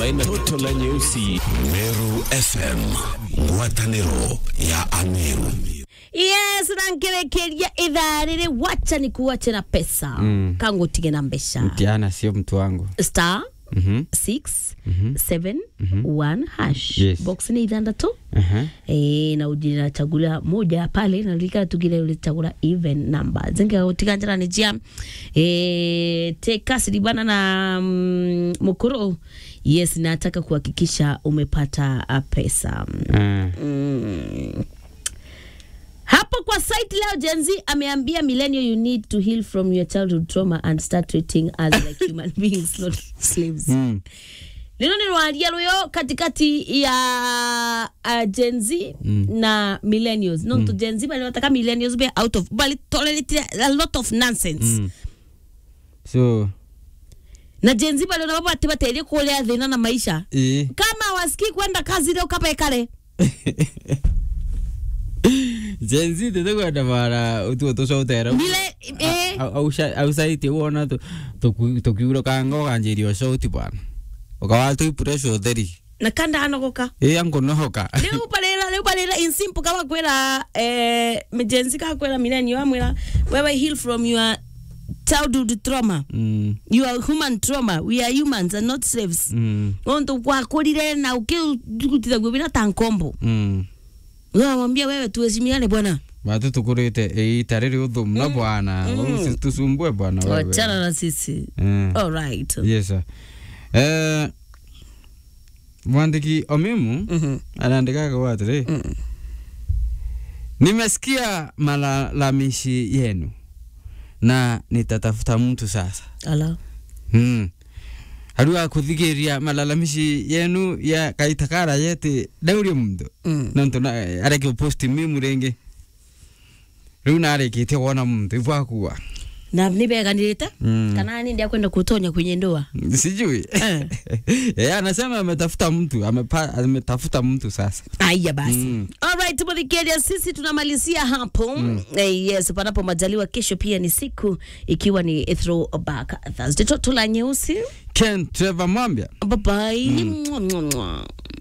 Toto la nyeusi. Meru FM, ngwataniro ya Ameru. Yes, nangerekeria idharire wacha ni kuwache na pesa. Kangu tige na mbesha. Mtiana sio mtu wangu. Star 671 hash. Yes. Box ni idhandato. Na ujina chagula moja pale na lika tugile ule chagula even number. Zenga utikanjara ni jia teka siribana na mukuro. Yes, nataka kuhakikisha umepata pesa. Hapo kwa site leo Gen Z ameambia millennial you need to heal from your childhood trauma and start treating us like human beings, not slaves. Lino ni walia loyo katikati ya Gen Z na millennials. Not to Gen Z, but wataka millennials be out of, but tolerate a lot of nonsense. So na Gen Z bado na baba atibatele kuolea dhina na maisha. Kama wasiki kwenda kazi leo kapa ekale. Gen Z tete kwa dabara utu shotera. Bile au saiti uona to kiuro kango kanjiri wa shoti bwana. Ukawa tu pressure theri. Na kanda anogoka. Yango nohoka. Leo palela in simple kama kwela Gen Z kama kwela millennial amwela wewe heal from your childhood trauma. You are human trauma. We are humans and not slaves. Onto kwa kodire na ukikutida gwebina tankombo. Mwambia wewe tuheshimiane bwana. Watu tukurete tariri udhum na bwana. Tusumbue bwana wewe. Wachana na sisi. All right. Yes sir. Mwandiki Omimu anaandika kwa watu nimesikia malalamishi yenu na nitatafuta mtu sasa. Ala. Harua kuthikiria malalamishi yenu ya kaitakara yete dauri mndo. Nanto na areke posti mimi renge. Runa areke te wona mndo ivakuwa. Na nibe kanileta? Kanani ndio kwenda kutonya kwenye ndoa? Sijui. Anasema ametafuta mtu, ametafuta mtu sasa. Aya basi. Alright, tumefikia sisi tunamalizia hapo. Yes, panapo majaliwa kesho pia ni siku ikiwa ni Throwback Thursday. Toto la nyeusi. Ken Trevor Mwambia. Bye bye.